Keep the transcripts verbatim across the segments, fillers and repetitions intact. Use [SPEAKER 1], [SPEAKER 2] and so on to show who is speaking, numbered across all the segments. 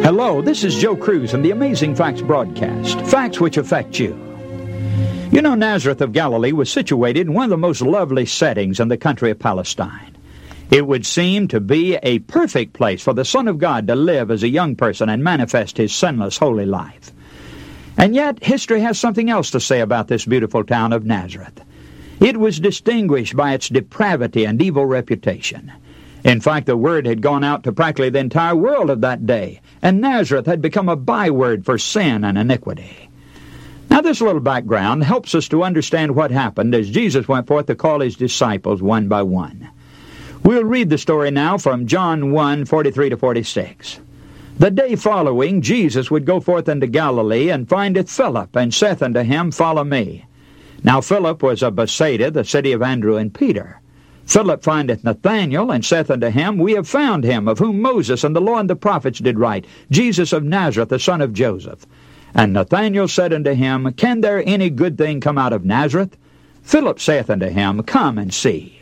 [SPEAKER 1] Hello, this is Joe Cruz and the Amazing Facts broadcast. Facts which affect you. You know, Nazareth of Galilee was situated in one of the most lovely settings in the country of Palestine. It would seem to be a perfect place for the Son of God to live as a young person and manifest his sinless, holy life. And yet, history has something else to say about this beautiful town of Nazareth. It was distinguished by its depravity and evil reputation. In fact, the word had gone out to practically the entire world of that day, and Nazareth had become a byword for sin and iniquity. Now, this little background helps us to understand what happened as Jesus went forth to call his disciples one by one. We'll read the story now from John one, forty-three to forty-six. The day following, Jesus would go forth into Galilee, and findeth Philip, and saith unto him, Follow me. Now Philip was of Bethsaida, the city of Andrew and Peter. Philip findeth Nathanael, and saith unto him, We have found him, of whom Moses and the law and the prophets did write, Jesus of Nazareth, the son of Joseph. And Nathanael said unto him, Can there any good thing come out of Nazareth? Philip saith unto him, Come and see.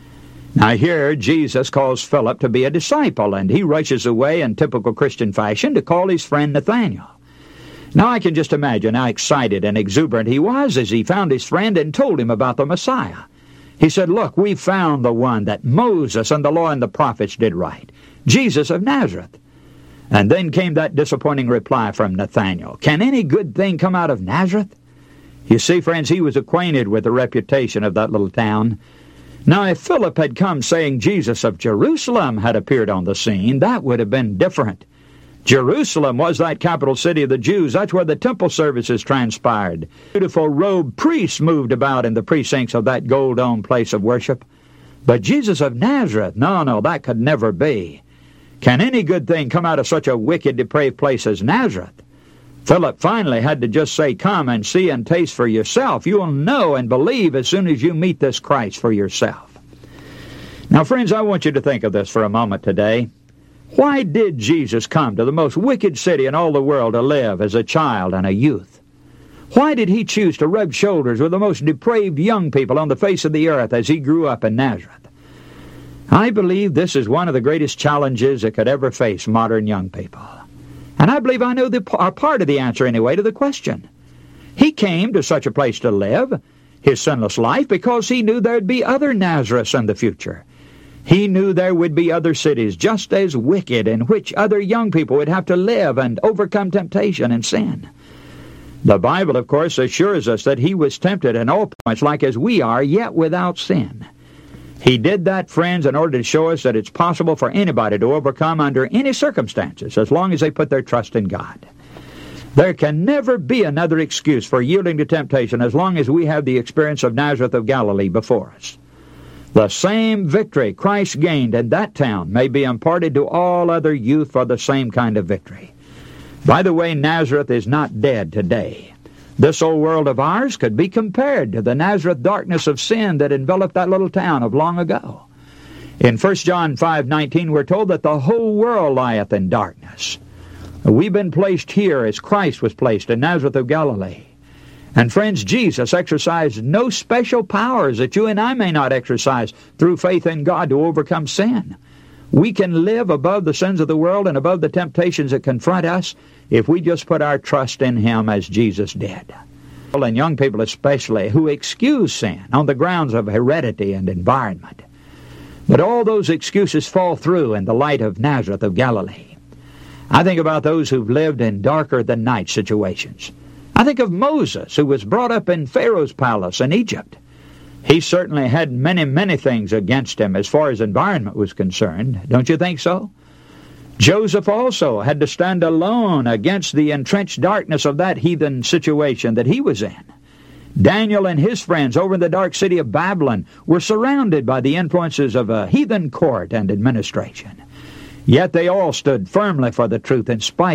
[SPEAKER 1] Now here Jesus calls Philip to be a disciple, and he rushes away in typical Christian fashion to call his friend Nathanael. Now I can just imagine how excited and exuberant he was as he found his friend and told him about the Messiah. He said, Look, we found the one that Moses and the law and the prophets did write, Jesus of Nazareth. And then came that disappointing reply from Nathanael, Can any good thing come out of Nazareth? You see, friends, he was acquainted with the reputation of that little town. Now, if Philip had come saying Jesus of Jerusalem had appeared on the scene, that would have been different. Jerusalem was that capital city of the Jews. That's where the temple services transpired. Beautiful robed priests moved about in the precincts of that gold-domed place of worship. But Jesus of Nazareth, no, no, that could never be. Can any good thing come out of such a wicked, depraved place as Nazareth? Philip finally had to just say, Come and see and taste for yourself. You will know and believe as soon as you meet this Christ for yourself. Now, friends, I want you to think of this for a moment today. Why did Jesus come to the most wicked city in all the world to live as a child and a youth? Why did he choose to rub shoulders with the most depraved young people on the face of the earth as he grew up in Nazareth? I believe this is one of the greatest challenges that could ever face modern young people. And I believe I know the, a part of the answer anyway to the question. He came to such a place to live his sinless life because he knew there'd be other Nazareths in the future. He knew there would be other cities just as wicked in which other young people would have to live and overcome temptation and sin. The Bible, of course, assures us that he was tempted in all points like as we are, yet without sin. He did that, friends, in order to show us that it's possible for anybody to overcome under any circumstances as long as they put their trust in God. There can never be another excuse for yielding to temptation as long as we have the experience of Nazareth of Galilee before us. The same victory Christ gained in that town may be imparted to all other youth for the same kind of victory. By the way, Nazareth is not dead today. This old world of ours could be compared to the Nazareth darkness of sin that enveloped that little town of long ago. In First John five nineteen, we're told that the whole world lieth in darkness. We've been placed here as Christ was placed in Nazareth of Galilee. And friends, Jesus exercised no special powers that you and I may not exercise through faith in God to overcome sin. We can live above the sins of the world and above the temptations that confront us if we just put our trust in Him as Jesus did. And young people especially who excuse sin on the grounds of heredity and environment. But all those excuses fall through in the light of Nazareth of Galilee. I think about those who've lived in darker-than-night situations. I think of Moses, who was brought up in Pharaoh's palace in Egypt. He certainly had many, many things against him as far as environment was concerned. Don't you think so? Joseph also had to stand alone against the entrenched darkness of that heathen situation that he was in. Daniel and his friends over in the dark city of Babylon were surrounded by the influences of a heathen court and administration. Yet they all stood firmly for the truth in spite